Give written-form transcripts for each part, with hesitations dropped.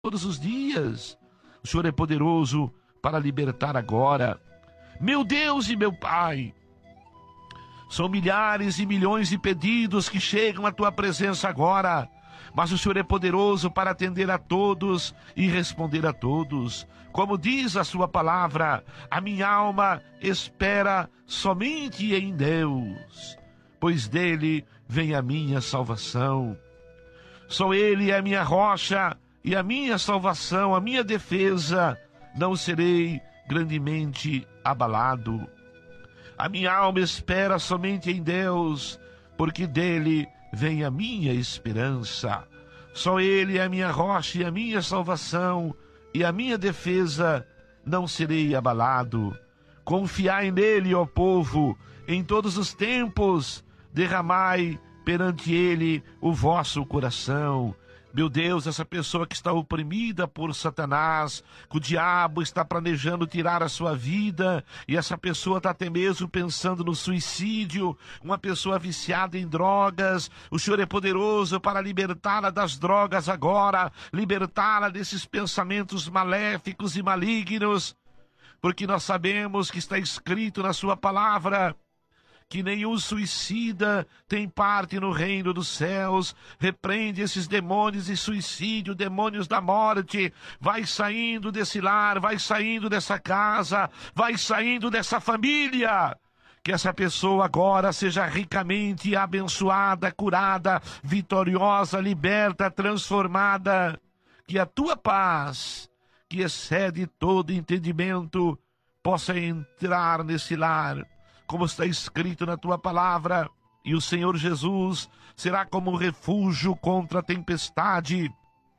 todos os dias. O Senhor é poderoso para libertar agora. Meu Deus e meu Pai, são milhares e milhões de pedidos que chegam à tua presença agora, mas o Senhor é poderoso para atender a todos e responder a todos. Como diz a sua palavra, a minha alma espera somente em Deus, pois dele vem a minha salvação. Só ele é a minha rocha e a minha salvação, a minha defesa. Não serei grandemente abalado. A minha alma espera somente em Deus, porque dele vem a minha esperança. Só ele é a minha rocha e a minha salvação, e a minha defesa. Não serei abalado. Confiai nele, ó povo, em todos os tempos. Derramai perante ele o vosso coração. Meu Deus, essa pessoa que está oprimida por Satanás, que o diabo está planejando tirar a sua vida, e essa pessoa está até mesmo pensando no suicídio, uma pessoa viciada em drogas, o Senhor é poderoso para libertá-la das drogas agora, libertá-la desses pensamentos maléficos e malignos, porque nós sabemos que está escrito na sua palavra, que nenhum suicida tem parte no reino dos céus. Repreende esses demônios de suicídio, demônios da morte. Vai saindo desse lar, vai saindo dessa casa, vai saindo dessa família. Que essa pessoa agora seja ricamente abençoada, curada, vitoriosa, liberta, transformada. Que a tua paz, que excede todo entendimento, possa entrar nesse lar, como está escrito na tua palavra, e o Senhor Jesus será como um refúgio contra a tempestade,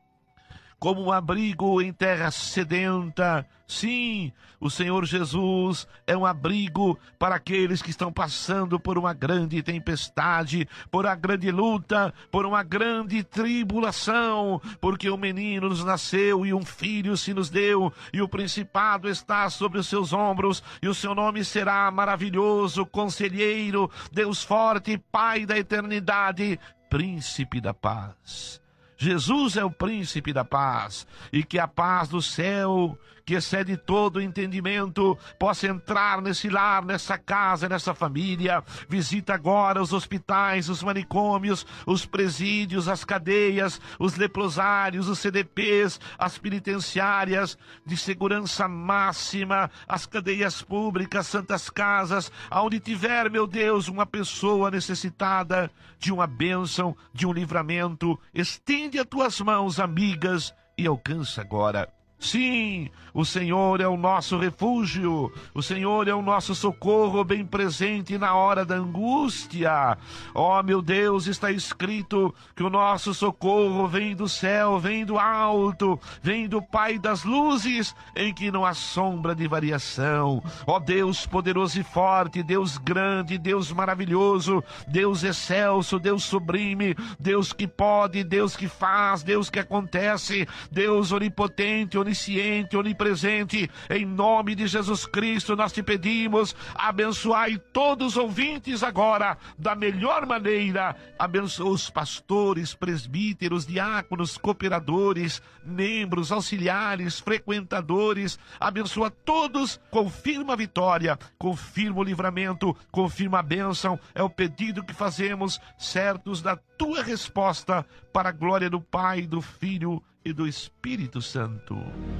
como um abrigo em terra sedenta. Sim, o Senhor Jesus é um abrigo para aqueles que estão passando por uma grande tempestade, por uma grande luta, por uma grande tribulação, porque um menino nos nasceu e um filho se nos deu, e o principado está sobre os seus ombros, e o seu nome será maravilhoso, conselheiro, Deus forte, Pai da eternidade, Príncipe da paz. Jesus é o príncipe da paz, e que a paz do céu, que excede todo o entendimento, possa entrar nesse lar, nessa casa, nessa família. Visita agora os hospitais, os manicômios, os presídios, as cadeias, os leprosários, os CDPs, as penitenciárias de segurança máxima, as cadeias públicas, santas casas, aonde tiver, meu Deus, uma pessoa necessitada de uma bênção, de um livramento, estende as tuas mãos amigas e alcança agora. Sim, o Senhor é o nosso refúgio, o Senhor é o nosso socorro bem presente na hora da angústia. Ó, meu Deus, está escrito que o nosso socorro vem do céu, vem do alto, vem do Pai das luzes, em que não há sombra de variação. Ó Deus poderoso e forte, Deus grande, Deus maravilhoso, Deus excelso, Deus sublime, Deus que pode, Deus que faz, Deus que acontece, Deus onipotente, onisciente, onipresente, em nome de Jesus Cristo nós te pedimos, abençoai todos os ouvintes agora, da melhor maneira. Abençoa os pastores, presbíteros, diáconos, cooperadores, membros, auxiliares, frequentadores, abençoa todos, confirma a vitória, confirma o livramento, confirma a bênção. É o pedido que fazemos, certos da tua resposta, para a glória do Pai, do Filho e do Espírito Santo.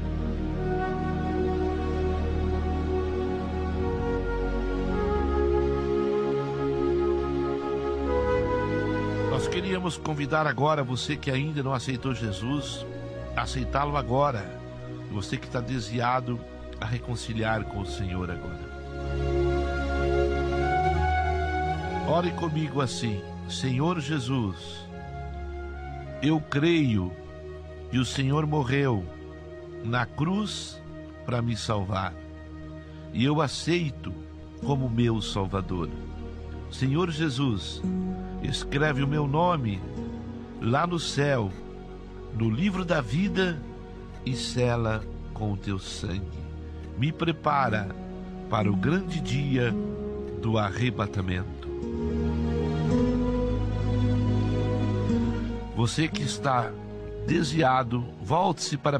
Nós queríamos convidar agora você que ainda não aceitou Jesus, a aceitá-lo agora. Você que está desviado, a reconciliar com o Senhor agora. Ore comigo assim: Senhor Jesus, eu creio que o Senhor morreu na cruz para me salvar, e eu aceito como meu Salvador. Senhor Jesus, escreve o meu nome lá no céu, no livro da vida, e sela com o teu sangue. Me prepara para o grande dia do arrebatamento. Você que está desviado, volte-se para